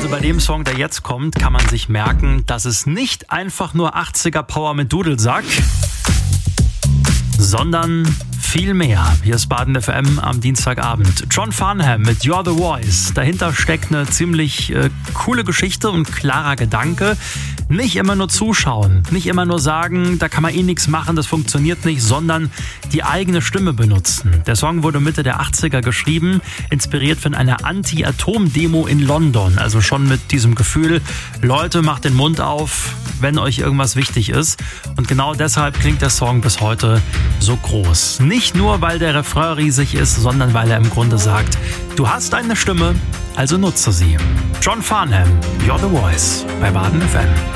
Also bei dem Song, der jetzt kommt, kann man sich merken, dass es nicht einfach nur 80er Power mit Dudelsack, sondern viel mehr. Hier ist Baden FM am Dienstagabend. John Farnham mit You're the Voice. Dahinter steckt eine ziemlich coole Geschichte und klarer Gedanke. Nicht immer nur zuschauen, nicht immer nur sagen, da kann man nichts machen, das funktioniert nicht, sondern die eigene Stimme benutzen. Der Song wurde Mitte der 80er geschrieben, inspiriert von einer Anti-Atom-Demo in London. Also schon mit diesem Gefühl, Leute, macht den Mund auf, wenn euch irgendwas wichtig ist. Und genau deshalb klingt der Song bis heute so groß. Nicht nur, weil der Refrain riesig ist, sondern weil er im Grunde sagt, du hast eine Stimme, also nutze sie. John Farnham, You're the Voice bei Baden FM.